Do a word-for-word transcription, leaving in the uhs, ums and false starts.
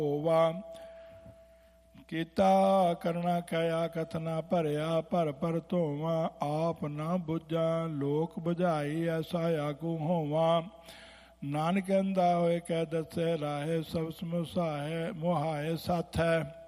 ਹੋਵਾ। ਕੀਤਾ ਕਰਨਾ ਕਹਿਆ ਕਥਨਾ ਭਰਿਆ ਭਰ ਭਰ ਧੋਵਾਂ। ਆਪ ਨਾ ਬੁੱਝਾਂ ਲੋਕ ਬੁਝਾਈ ਐਸਾ ਆਗੂ ਹੋਵਾਂ। ਨਾਨਕ ਕਹਿੰਦਾ ਹੋਏ ਕਹਿ ਦੱਸੇ ਰਾਹੇ ਸਭ ਸਮੁਸਾਹੇ ਮੁਹਾਏ ਸੱਥ ਹੈ।